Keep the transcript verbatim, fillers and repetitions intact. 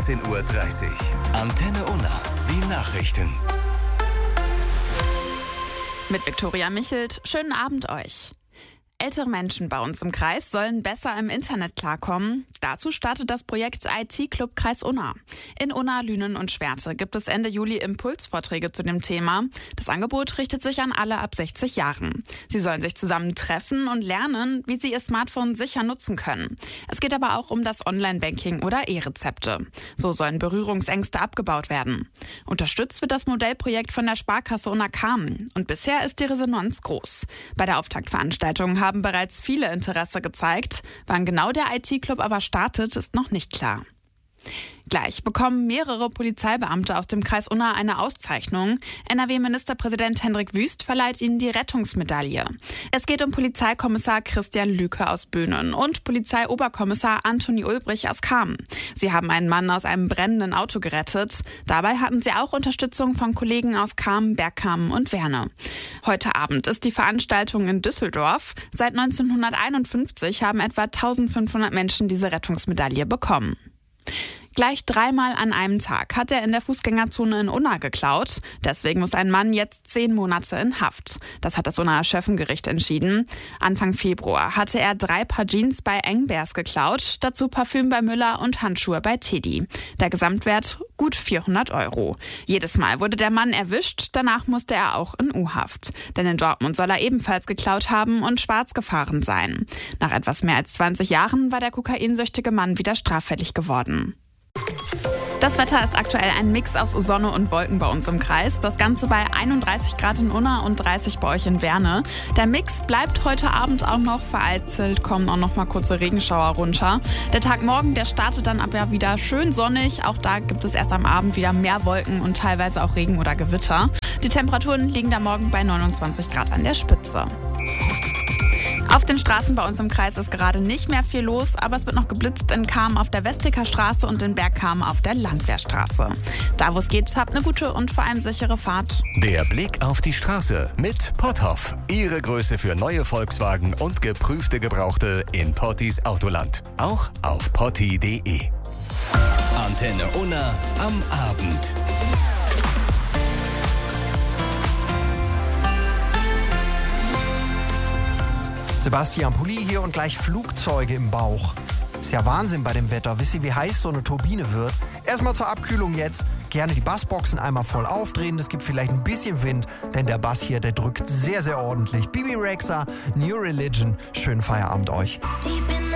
sechzehn Uhr dreißig. Antenne Unna, die Nachrichten. Mit Viktoria Michelt, schönen Abend euch. Ältere Menschen bei uns im Kreis sollen besser im Internet klarkommen. Dazu startet das Projekt I T-Club Kreis Unna. In Unna, Lünen und Schwerte gibt es Ende Juli Impulsvorträge zu dem Thema. Das Angebot richtet sich an alle ab sechzig Jahren. Sie sollen sich zusammen treffen und lernen, wie sie ihr Smartphone sicher nutzen können. Es geht aber auch um das Online-Banking oder E-Rezepte. So sollen Berührungsängste abgebaut werden. Unterstützt wird das Modellprojekt von der Sparkasse Unna Kamen. Und bisher ist die Resonanz groß. Bei der Auftaktveranstaltung haben bereits viele Interesse gezeigt. Wann genau der I T-Club aber startet, ist noch nicht klar. Gleich bekommen mehrere Polizeibeamte aus dem Kreis Unna eine Auszeichnung. N R W-Ministerpräsident Hendrik Wüst verleiht ihnen die Rettungsmedaille. Es geht um Polizeikommissar Christian Lüke aus Böhnen und Polizeioberkommissar Antoni Ulbrich aus Kamen. Sie haben einen Mann aus einem brennenden Auto gerettet. Dabei hatten sie auch Unterstützung von Kollegen aus Kamen, Bergkamen und Werne. Heute Abend ist die Veranstaltung in Düsseldorf. Seit neunzehnhunderteinundfünfzig haben etwa eintausendfünfhundert Menschen diese Rettungsmedaille bekommen. Gleich dreimal an einem Tag hat er in der Fußgängerzone in Unna geklaut. Deswegen muss ein Mann jetzt zehn Monate in Haft. Das hat das Unnaer Schöffengericht entschieden. Anfang Februar hatte er drei Paar Jeans bei Engbers geklaut, dazu Parfüm bei Müller und Handschuhe bei Teddy. Der Gesamtwert gut vierhundert Euro. Jedes Mal wurde der Mann erwischt, danach musste er auch in U-Haft. Denn in Dortmund soll er ebenfalls geklaut haben und schwarz gefahren sein. Nach etwas mehr als zwanzig Jahren war der kokainsüchtige Mann wieder straffällig geworden. Das Wetter ist aktuell ein Mix aus Sonne und Wolken bei uns im Kreis. Das Ganze bei einunddreißig Grad in Unna und dreißig bei euch in Werne. Der Mix bleibt heute Abend auch noch vereinzelt, kommen auch noch mal kurze Regenschauer runter. Der Tag morgen, der startet dann aber wieder schön sonnig. Auch da gibt es erst am Abend wieder mehr Wolken und teilweise auch Regen oder Gewitter. Die Temperaturen liegen da morgen bei neunundzwanzig Grad an der Spitze. Auf den Straßen bei uns im Kreis ist gerade nicht mehr viel los, aber es wird noch geblitzt in Kamen auf der Westiker Straße und in Bergkamen auf der Landwehrstraße. Da wo es geht, habt eine gute und vor allem sichere Fahrt. Der Blick auf die Straße mit Potthoff. Ihre Größe für neue Volkswagen und geprüfte Gebrauchte in Pottis Autoland. Auch auf potti punkt de. Antenne Unna am Abend. Sebastian Pulli hier und gleich Flugzeuge im Bauch. Ist ja Wahnsinn bei dem Wetter. Wisst ihr, wie heiß so eine Turbine wird? Erstmal zur Abkühlung jetzt. Gerne die Bassboxen einmal voll aufdrehen. Es gibt vielleicht ein bisschen Wind, denn der Bass hier, der drückt sehr, sehr ordentlich. Bibi Rexha, New Religion. Schönen Feierabend euch.